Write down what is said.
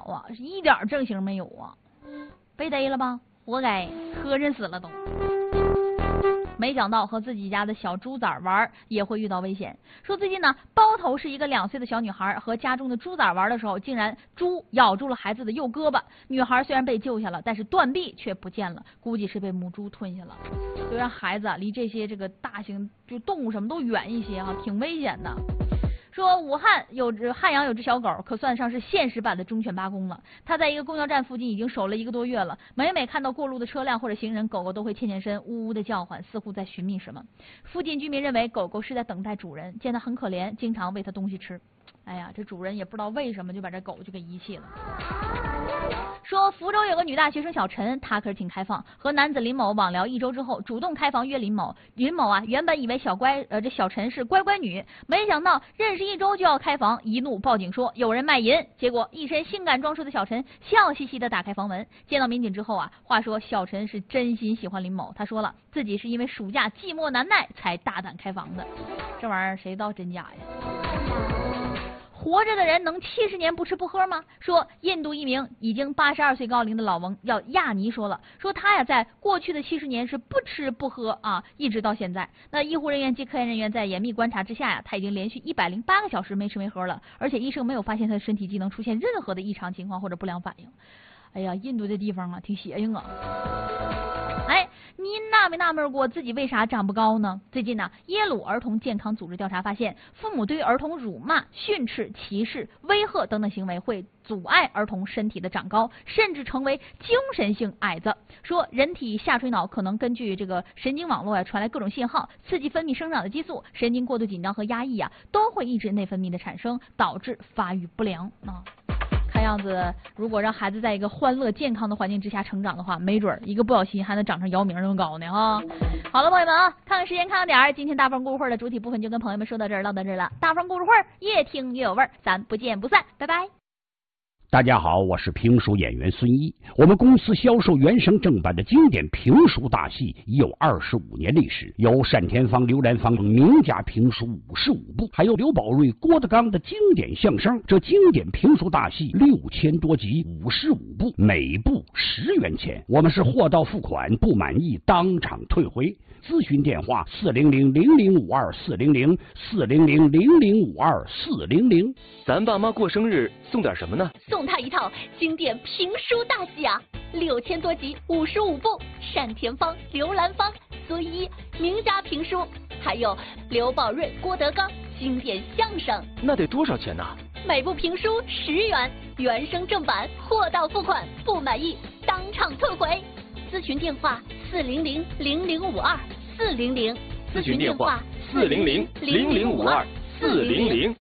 啊，一点正形没有啊，被逮了吧？活该，磕碜死了都。没想到和自己家的小猪崽玩也会遇到危险。说最近呢，包头是一个2岁的小女孩和家中的猪崽玩的时候，竟然猪咬住了孩子的右胳膊。女孩虽然被救下了，但是断臂却不见了，估计是被母猪吞下了。就让孩子离这些大型就动物什么都远一些啊，挺危险的。说武汉汉阳有只小狗，可算上是现实版的忠犬八公了。它在一个公交站附近已经守了1个多月了，每看到过路的车辆或者行人，狗狗都会欠身，呜呜的叫唤，似乎在寻觅什么。附近居民认为狗狗是在等待主人，见它很可怜，经常喂它东西吃。哎呀，这主人也不知道为什么就把这狗就给遗弃了。说福州有个女大学生小陈，她可是挺开放，和男子林某网聊1周之后，主动开房约林某。林某啊，原本以为这小陈是乖乖女，没想到认识1周就要开房，一怒报警说有人卖淫。结果一身性感装束的小陈笑嘻嘻的打开房门，见到民警之后啊，话说小陈是真心喜欢林某，他说了自己是因为暑假寂寞难耐才大胆开房的。这玩意儿谁知道真假呀？活着的人能70年不吃不喝吗？说印度一名已经82岁高龄的老翁叫亚尼说了，说他呀在过去的70年是不吃不喝啊，一直到现在。那医护人员及科研人员在严密观察之下呀，他已经连续108个小时没吃没喝了，而且医生没有发现他的身体机能出现任何的异常情况或者不良反应。哎呀，印度这地方啊挺邪性啊。哎，您纳没纳闷过自己为啥长不高呢？最近呢，耶鲁儿童健康组织调查发现，父母对于儿童辱骂、训斥、歧视、威吓等等行为会阻碍儿童身体的长高，甚至成为精神性矮子。说人体下垂脑可能根据这个神经网络传来各种信号，刺激分泌生长的激素，神经过度紧张和压抑都会抑制内分泌的产生，导致发育不良啊。看样子，如果让孩子在一个欢乐健康的环境之下成长的话，没准一个不小心还能长成姚明那么高呢哈。好了，朋友们啊，看看时间，看看点儿，今天大风故事会的主体部分就跟朋友们说到这儿，唠到这儿了。大风故事会越听越有味儿，咱不见不散，拜拜。 大家好，我是评书演员孙一。我们公司销售原声正版的经典评书大戏已有25年历史，有单田芳、刘兰芳等名家评书55部，还有刘宝瑞、郭德纲的经典相声。这经典评书大戏6000多集，55部，每部10元钱。我们是货到付款，不满意当场退回。咨询电话400-0052-400，400-0052-400。 咱爸妈过生日送点什么呢？ 送他一套经典评书大戏啊，6000多集，55部，单田芳、刘兰芳、孙一名家评书，还有刘宝瑞、郭德纲经典相声。 那得多少钱呢？ 每部评书10元，原声正版，货到付款，不满意当场退回。咨询电话400-0052-400， 咨询电话400-0052-400。